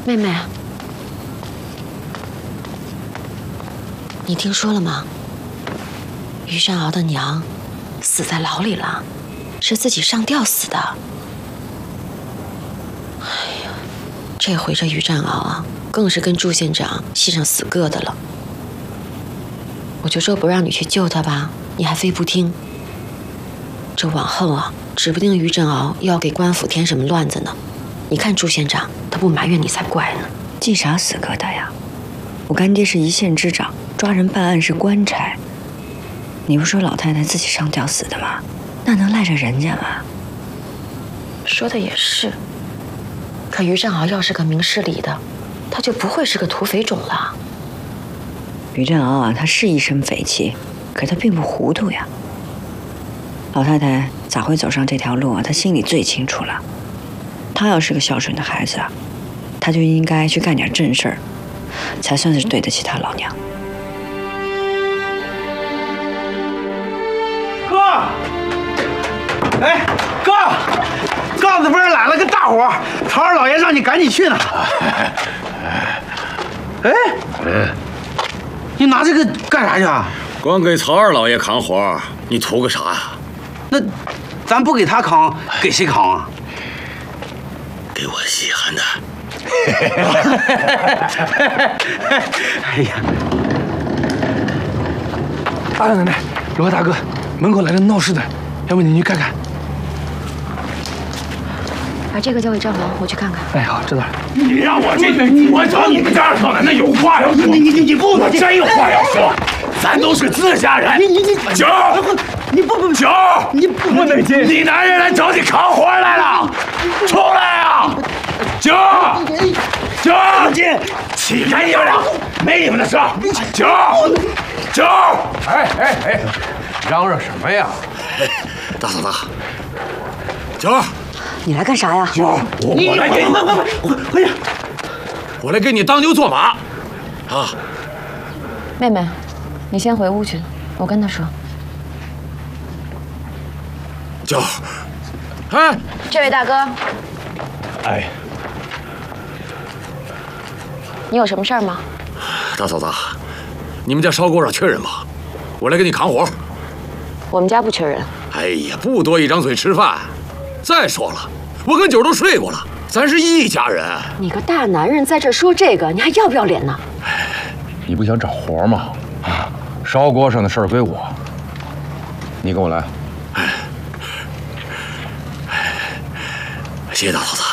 妹妹，你听说了吗？于山鳌的娘死在牢里了，是自己上吊死的。哎呀，这回这于占鳌啊，更是跟祝县长系上死疙瘩了。我就说不让你去救他吧，你还非不听。这往后啊，指不定于占鳌又要给官府添什么乱子呢。你看祝县长，他不埋怨你才怪呢。 系啥死疙瘩呀？我干爹是一县之长，抓人办案是官差。你不说老太太自己上吊死的吗？那能赖着人家吗？ 说的也是。可于占鳌要是个明事理的，他就不会是个土匪种了。 于占鳌啊，他是一身匪气，可他并不糊涂呀。老太太咋会走上这条路啊？她心里最清楚了。她要是个孝顺的孩子啊，她就应该去干点正事儿，才算是对得起她老娘。 哥，哎，哥，告子夫人来了个大活，曹二老爷让你赶紧去呢。哎，你拿这个干啥去啊？ 光给曹二老爷扛活，你图个啥呀？ 那咱不给他扛，给谁扛啊？ 给我稀罕的。 哎呀， 大奶奶，有个大哥门口来了闹事的，要不你去看看？ 把这个交给赵龙，我去看看。 哎，好，知道了。 你让我进去，我找你们家二少奶奶有话要说。你不能，我真有话要说。咱都是自家人。九，九， 你不能进。 你男人来找你扛活来了，出来啊！九，起开你们俩，没你们的事。九， 哎，嚷嚷什么呀？ 大嫂子，九， 你来干啥呀？ 九，我来给你， 回去。 我来给你当牛做马，啊！ 妹妹，你先回屋去，我跟他说。 九，哎， 这位大哥， 哎， 你有什么事儿吗？ 大嫂子，你们家烧锅上缺人吗？我来给你扛活。 我们家不缺人。 哎呀，不多一张嘴吃饭。再说了，我跟九都睡过了，咱是一家人。 你个大男人在这说这个，你还要不要脸呢？ 你不想找活吗？啊，烧锅上的事儿归我，你跟我来。 谢谢大嫂子。